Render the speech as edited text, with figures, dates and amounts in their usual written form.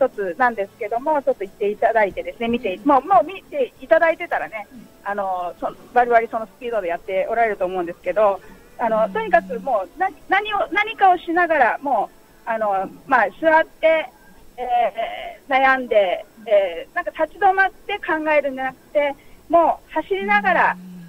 一つなんですけども、ちょっと言っていただいてですね、もう見ていただいてたらね、バリバリそのスピードでやっておられると思うんですけど、とにかくもう何かをしながら、もう、座って、悩んで、なんか立ち止まって考えるんじゃなくて、もう走りながら、